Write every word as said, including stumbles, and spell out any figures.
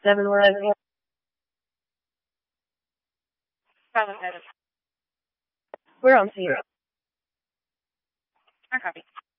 Seven, we're on. We're on zero. I copy.